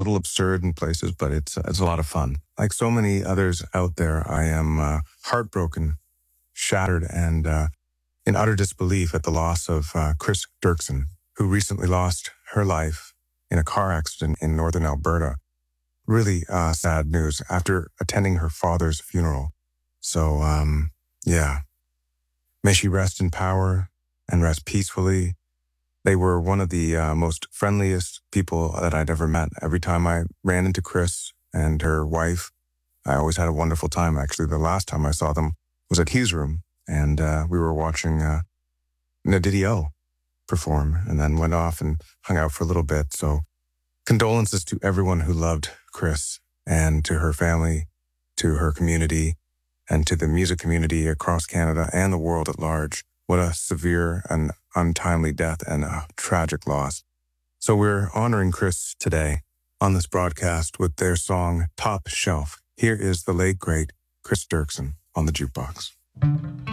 little absurd in places, but it's a lot of fun. Like so many others out there, I am heartbroken, shattered, and in utter disbelief at the loss of Chris Dirksen, who recently lost her life in a car accident in northern Alberta. Really sad news after attending her father's funeral. So, yeah. May she rest in power and rest peacefully. They were one of the most friendliest people that I'd ever met. Every time I ran into Chris and her wife, I always had a wonderful time. Actually, the last time I saw them was at Hughes Room, and we were watching Nadidio perform, and then went off and hung out for a little bit. So condolences to everyone who loved Chris, and to her family, to her community, and to the music community across Canada and the world at large. What a severe and untimely death and a tragic loss. So we're honoring Chris today on this broadcast with their song Top Shelf. Here is the late, great Chris Dirksen on the jukebox.